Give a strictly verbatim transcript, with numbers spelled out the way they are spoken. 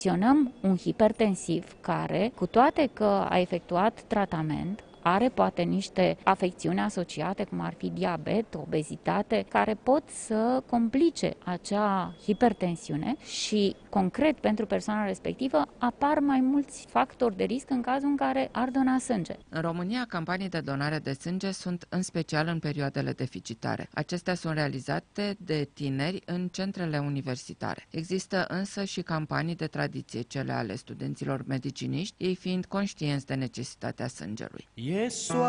Acționăm un hipertensiv care, cu toate că a efectuat tratament, are poate niște afecțiuni asociate, cum ar fi diabet, obezitate, care pot să complice acea hipertensiune și, concret, pentru persoana respectivă, apar mai mulți factori de risc în cazul în care ar dona sânge. În România, campanii de donare de sânge sunt în special în perioadele deficitare. Acestea sunt realizate de tineri în centrele universitare. Există însă și campanii de tradiție, cele ale studenților mediciniști, ei fiind conștienți de necesitatea sângelui. Yes,